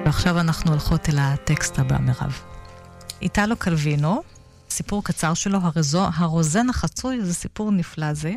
ועכשיו אנחנו הולכות אל הטקסט הבא, מירב. איטלו קלווינו, סיפור קצר שלו, הרוזן החצוי, זה סיפור נפלא זה,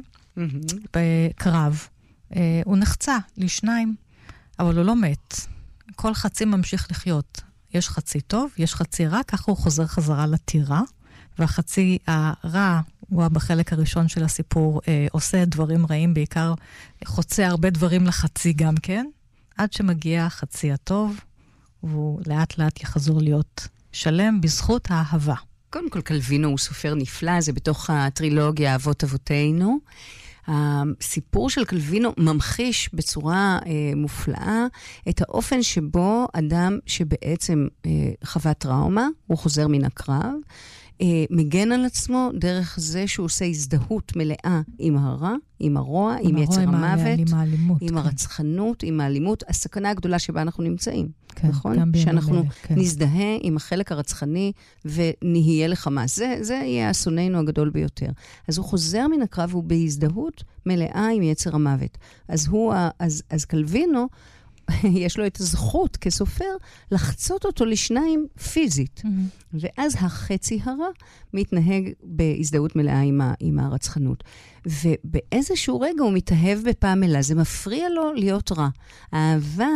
בקרב. הוא נחצה לשניים, אבל הוא לא מת. כל חצי ממשיך לחיות. יש חצי טוב, יש חצי רע, ככה הוא חוזר חזרה לטירה, והחצי הרע, הוא בחלק הראשון של הסיפור, עושה דברים רעים, בעיקר חוצה הרבה דברים לחצי גם כן, עד שמגיע החצי הטוב, והוא לאט לאט יחזור להיות שלם בזכות האהבה. קודם כל, קלווינו הוא סופר נפלא, זה בתוך הטרילוגיה אבות אבותינו. הסיפור של קלווינו ממחיש בצורה מופלאה את האופן שבו אדם שבעצם חווה טראומה, הוא חוזר מן הקרב, מגן על עצמו דרך זה שהוא עושה הזדהות מלאה עם הרע, עם הרוע, עם יצר המוות, עם הרצחנות, עם האלימות, הסכנה הגדולה שבה אנחנו נמצאים. כן, נכון? שאנחנו נזדהה עם החלק הרצחני ונהיה לחמה. זה יהיה אסוננו הגדול ביותר. אז הוא חוזר מן הקרב, הוא בהזדהות מלאה עם יצר המוות. אז קלווינו, יש לו את הזכות כסופר לחצות אותו לשניים פיזית. ואז החצי הרע מתנהג בהזדהות מלאה עם הרצחנות. ובאיזשהו רגע הוא מתאהב בפמלה, זה מפריע לו להיות רע. האהבה,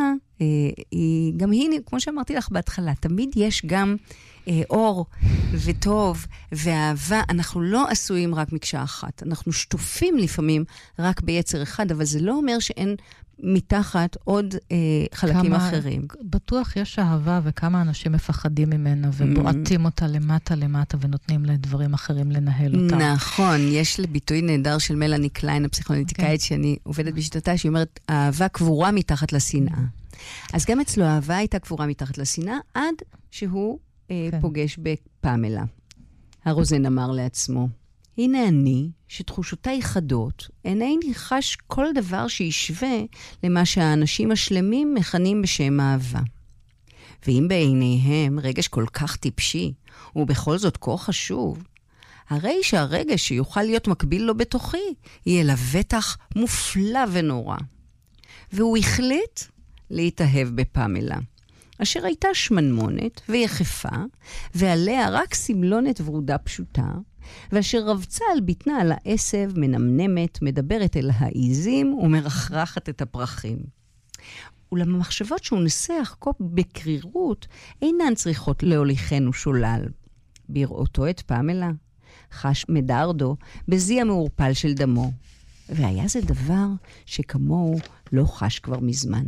גם היא, כמו שאמרתי לך בהתחלה, תמיד יש גם אור וטוב ואהבה. אנחנו לא עשויים רק מקשה אחת. אנחנו שטופים לפעמים רק ביצר אחד, אבל זה לא אומר שאין מתחת עוד חלקים אחרים. בטוח יש אהבה וכמה אנשים מפחדים ממנה ובועטים אותה למטה ונותנים לדברים אחרים לנהל אותה. נכון, יש לביטוי נהדר של מלאני קליין, הפסיכואנליטיקאית שאני עובדת בשיטתה, שהיא אומרת, האהבה קבורה מתחת לשנאה. אז גם אצלו האהבה הייתה קבורה מתחת לשנאה, עד שהוא פוגש בפמלה. הרוזן אמר לעצמו, הנה אני, שתחושותיי חדות, אינני חש כל דבר שישווה למה שהאנשים השלמים מכנים בשם אהבה. ואם בעיניהם רגש כל כך טיפשי, ובכל זאת כה חשוב, הרי שהרגש שיוכל להיות מקביל לו בתוכי, יהיה לבטח מופלא ונורא. והוא החליט להתאהב בפמלה, אשר הייתה שמנמונת ויחפה, ועליה רק סמלונת ורודה פשוטה, ואשר רבצה על בטנה על העשב, מנמנמת, מדברת אל העיזים ומרחרחת את הפרחים. אולם המחשבות שהוא נסח כה בקרירות אינן צריכות להוליכנו שולל. בראותו את פמלה, חש מדרדו בזי המעורפל של דמו, והיה זה דבר שכמוהו לא חש כבר מזמן.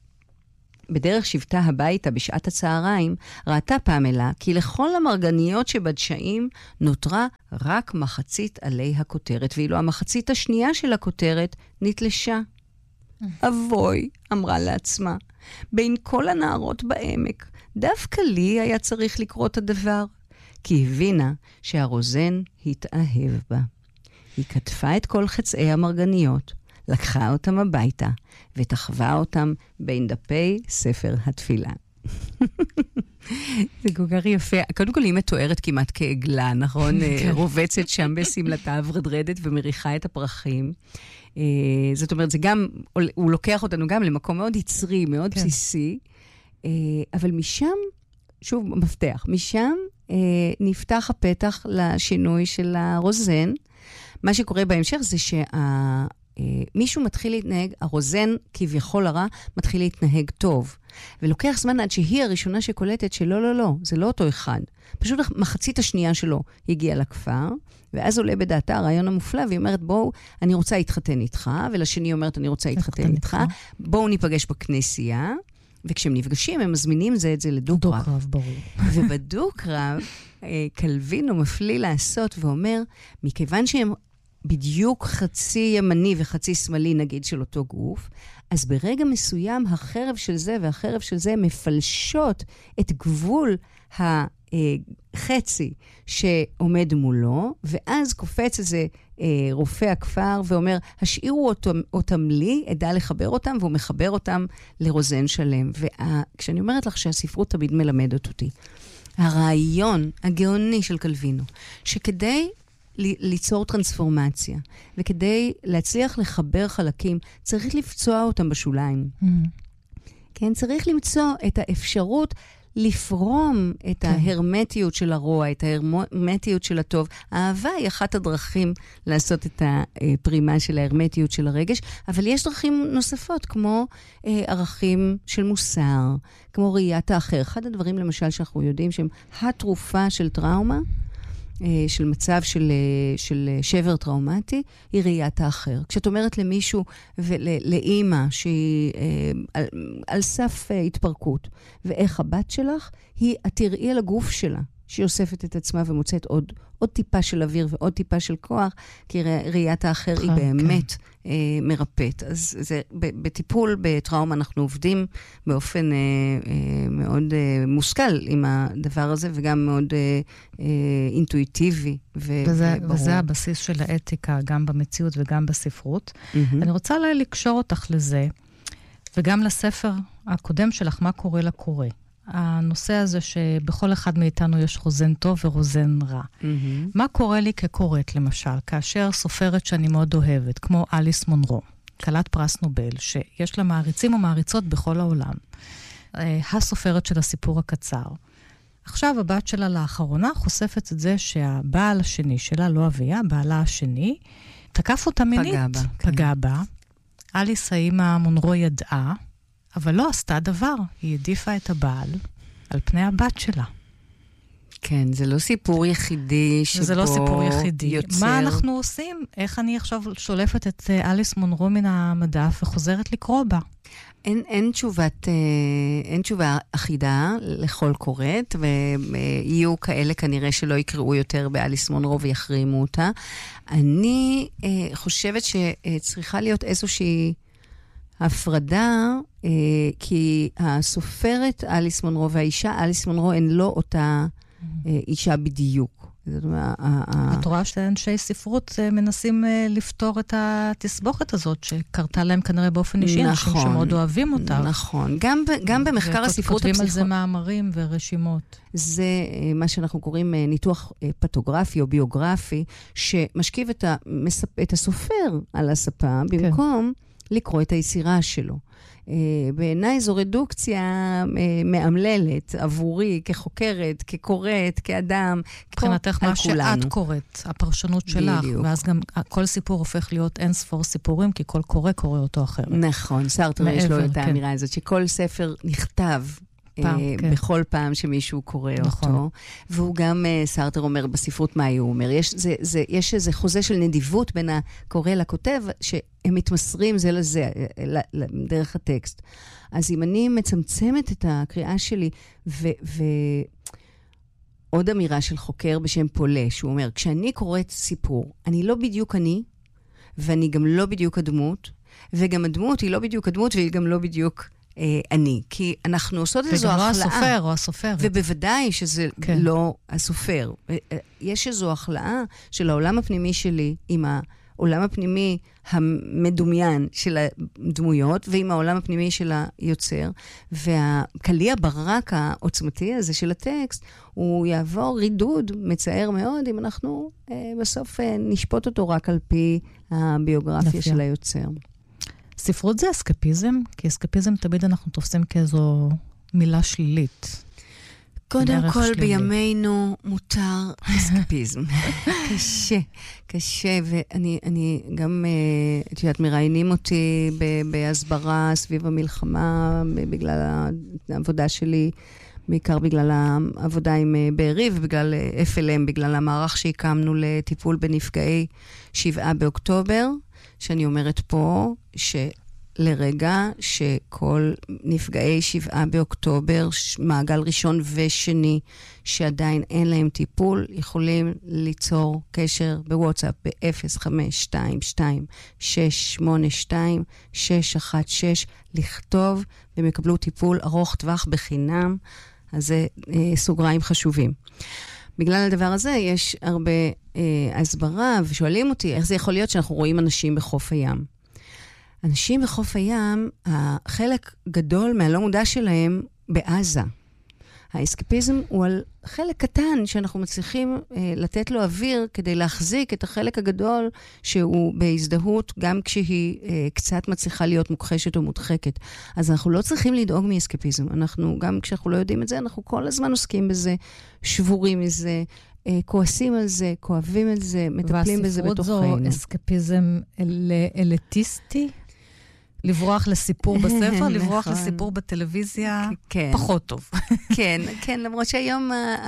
בדרך שבטה הביתה בשעת הצהריים, ראתה פמלה כי לכל המרגניות שבדשאים נותרה רק מחצית עלי הכותרת, ואילו המחצית השנייה של הכותרת נתלשה. אבוי, אמרה לעצמה, בין כל הנערות בעמק, דווקא לי היה צריך לקרוא את הדבר, כי הבינה שהרוזן התאהב בה. היא כתפה את כל חצאי המרגניות, לקחה אותם הביתה, ותחווה אותם בין דפי ספר התפילה. זה כל כך יפה. קודם כל היא מתוארת כמעט כעגלה, נכון? רובצת שם בסמלתה ורדרדת ומריחה את הפרחים. זאת אומרת, זה גם, הוא לוקח אותנו גם למקום מאוד יצרי, מאוד בסיסי, אבל משם, שוב, מפתח, משם נפתח הפתח לשינוי של הרוזן. מה שקורה בהמשך זה מישהו מתחיל להתנהג, הרוזן כביכול הרע, מתחיל להתנהג טוב. ולוקח זמן עד שהיא הראשונה שקולטת שלא, לא, זה לא אותו אחד. פשוט מחצית השנייה שלו הגיעה לכפר, ואז עולה בדעתה הרעיון המופלא, והיא אומרת, בואו, אני רוצה להתחתן איתך, ולשני אומרת, אני רוצה להתחתן איתך, בואו ניפגש בכנסייה, וכשהם נפגשים, הם מזמינים זה את זה לדו-קרב. דו-קרב, ברור. ובדו-קרב, קלווינו מפליא לעשות ואומר, מכיוון שהם בדיוק חצי ימני וחצי שמאלי, נגיד, של אותו גוף, אז ברגע מסוים החרב של זה והחרב של זה מפלשות את גבול החצי שעומד מולו, ואז קופץ איזה רופא הכפר ואומר, השאירו אותם לי, אדע לחבר אותם, והוא מחבר אותם לרוזן שלם. וכשאני אומרת לך שהספרות תמיד מלמדת אותי, הרעיון הגאוני של קלווינו, שכדי ליצור טרנספורמציה, וכדי להצליח לחבר חלקים, צריך לפצוע אותם בשוליים. כן, צריך למצוא את האפשרות לפרום את ההרמטיות של הרוע, את ההרמטיות של הטוב. האהבה היא אחת הדרכים לעשות את הפרימה של ההרמטיות של הרגש, אבל יש דרכים נוספות, כמו ערכים של מוסר, כמו ראיית האחר. אחד הדברים, למשל, שאנחנו יודעים שהם התרופה של טראומה, של מצב של שבר טראומטי, היא ראיית האחר. כשאת אומרת למישהו ולאמא שהיא על סף התפרקות, ואיך הבת שלך, את תראי על הגוף שלה, שהיא אוספת את עצמה ומוצאת עוד טיפה של אוויר ועוד טיפה של כוח, כי ראיית האחר היא באמת מרפאת. אז זה, בטיפול בטראומה אנחנו עובדים באופן מאוד מושכל עם הדבר הזה, וגם מאוד אינטואיטיבי וברור. וזה הבסיס של האתיקה, גם במציאות וגם בספרות. אני רוצה לקשור אותך לזה, וגם לספר הקודם שלך, מה קורה לקורא. הנושא הזה שבכל אחד מאיתנו יש רוזן טוב ורוזן רע. מה קורה לי כקוראת, למשל, כאשר סופרת שאני מאוד אוהבת, כמו אליס מונרו, כלת פרס נובל, שיש לה מעריצים ומעריצות בכל העולם. הסופרת של הסיפור הקצר. עכשיו הבת שלה לאחרונה חושפת את זה שהבעל השני שלה, לא אביה, בעלה השני, תקף אותה מינית. פגע בה. אליס האמא מונרו ידעה, אבל לא עשתה דבר. היא העדיפה את הבעל על פני הבת שלה. כן, זה לא סיפור יחידי שבו זה לא סיפור יחידי. יוצר... מה אנחנו עושים? איך אני עכשיו שולפת את אליס מונרו מן המדף וחוזרת לקרוא בה? אין תשובה אחידה לכל קוראת, ויהיו כאלה כנראה שלא יקראו יותר באליס מונרו ויחרימו אותה. אני חושבת שצריכה להיות איזושהי הפרדה, כי הסופרת אליס מונרו והאישה אליס מונרו הן לא אותה אישה בדיוק. את רואה שאנשי ספרות מנסים לפתור את התסבוכת הזאת, שקרתה להם כנראה באופן אישי, אנשים שמאוד אוהבים אותה. נכון. גם במחקר הספרות כותבים על זה מאמרים ורשימות. זה מה שאנחנו קוראים ניתוח פתוגרפי או ביוגרפי, שמשכיב את הסופר על הספה, במקום לקרוא את היצירה שלו. בעיניי זו רדוקציה מאמללת עבורי, כחוקרת, כקוראת, כאדם, מבחינתך מה שאת קוראת, הפרשנות שלך, ואז גם כל סיפור הופך להיות אין ספור סיפורים, כי כל קורא אותו אחרת. נכון, סארטר יש לו את האמירה הזאת, שכל ספר נכתב בכל פעם שמישהו קורא אותו, והוא גם, סארטר אומר בספרות מה הוא אומר, יש איזה חוזה של נדיבות בין הקורא לכותב, שהם מתמסרים זה לזה, דרך הטקסט. אז אם אני מצמצמת את הקריאה שלי, ועוד אמירה של חוקר בשם פולה, שהוא אומר, כשאני קוראת סיפור, אני לא בדיוק אני, ואני גם לא בדיוק הדמות, וגם הדמות היא לא בדיוק הדמות, והיא גם לא בדיוק אני, כי אנחנו עושות איזו הכלאה. וגם לא הסופר או הסופרת. ובוודאי שזה לא הסופר. יש איזו הכלאה של העולם הפנימי שלי עם העולם הפנימי המדומיין של הדמויות, ועם העולם הפנימי של היוצר, והקליע ברק העוצמתי הזה של הטקסט, הוא יעבור רידוד מצער מאוד, אם אנחנו בסוף נשפוט אותו רק על פי הביוגרפיה של היוצר. ספרות זה אסקפיזם? כי אסקפיזם תמיד אנחנו תופסים כאיזו מילה שלילית. קודם כל בימינו מותר אסקפיזם. קשה, ואני גם, את יודעת, מראיינים אותי בהסברה סביב המלחמה, בגלל העבודה שלי, בעיקר בגלל העבודה עם בארי, ובגלל FLM, בגלל המערך שהקמנו לטיפול בנפגעי 7 באוקטובר, שאני אומרת פה, שלרגע שכל נפגעי 7 באוקטובר, מעגל ראשון ושני, שעדיין אין להם טיפול, יכולים ליצור קשר בוואטסאפ ב-0522-682-616, לכתוב, והם יקבלו טיפול ארוך טווח בחינם, אז זה סוגריים חשובים. בגלל הדבר הזה יש הרבה הסברה, ושואלים אותי, איך זה יכול להיות שאנחנו רואים אנשים בחוף הים? אנשים בחוף הים, חלק גדול מהלא מודע שלהם בעזה. האסקפיזם הוא על חלק קטן שאנחנו מצליחים לתת לו אוויר כדי להחזיק את החלק הגדול שהוא בהזדהות, גם כשהיא קצת מצליחה להיות מוכחשת או מודחקת. אז אנחנו לא צריכים לדאוג מאסקפיזם. אנחנו, גם כשאנחנו לא יודעים את זה, אנחנו כל הזמן עוסקים בזה, שבורים מזה, כועסים על זה, כואבים על זה, מטפלים בזה בתוכנו. והספרות זו אסקפיזם אליטיסטי? לברוח לסיפור בספר, לברוח לסיפור בטלוויזיה, פחות טוב. כן, כן, למרות שהיום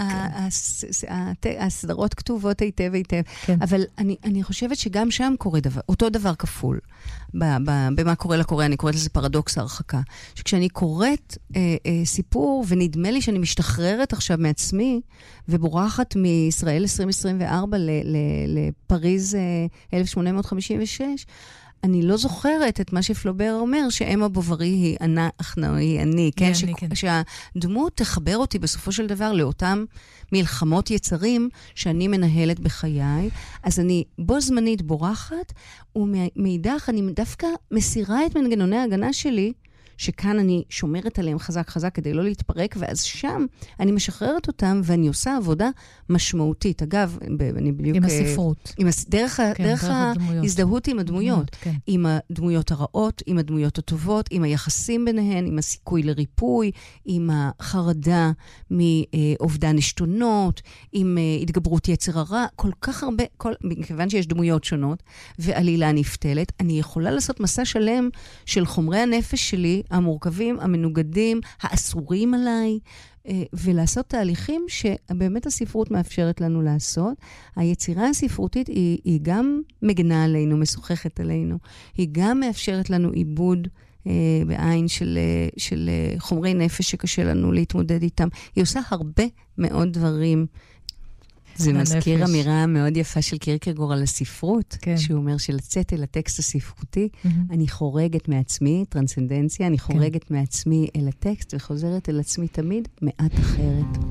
הסדרות כתובות היטב היטב, אבל אני חושבת שגם שם קורה אותו דבר כפול. במה קורה לקורא, אני קוראת לזה פרדוקס ההרחקה. שכשאני קוראת סיפור, ונדמה לי שאני משתחררת עכשיו מעצמי, ובורחת מישראל 2024 לפריז 1856, אני לא זוכרת את מה שפלובר אומר, שאמה בוברי היא היא אני, כן? שהדמות תחבר אותי בסופו של דבר לאותם מלחמות יצרים שאני מנהלת בחיי, אז אני בו זמנית בורחת, ומאידך אני דווקא מסירה את מנגנוני ההגנה שלי, שכאן אני שומרת עליהם חזק חזק כדי לא להתפרק, ואז שם אני משחררת אותם, ואני עושה עבודה משמעותית. אגב, אני בדיוק... עם הספרות. דרך ההזדהות עם הדמויות. עם הדמויות הרעות, עם הדמויות הטובות, עם היחסים ביניהן, עם הסיכוי לריפוי, עם החרדה מאובדן עשתונות, עם התגברות יצר הרע, כל כך הרבה, מכיוון שיש דמויות שונות, ועלילה נפתלת, אני יכולה לעשות מסע שלם של חומרי הנפש שלי, המורכבים, המנוגדים, האסורים עליי, ולעשות תהליכים שבאמת הספרות מאפשרת לנו לעשות. היצירה הספרותית היא גם מגנה עלינו, משוחחת עלינו. היא גם מאפשרת לנו עיבוד בעין של חומרי נפש שקשה לנו להתמודד איתם. היא עושה הרבה מאוד דברים. זה מזכיר אמירה מאוד יפה של קירקגור על הספרות, שהוא אומר שלצאת אל הטקסט הספרותי, אני חורגת מעצמי, טרנסצנדנציה, אני חורגת מעצמי אל הטקסט, וחוזרת אל עצמי תמיד מעט אחרת.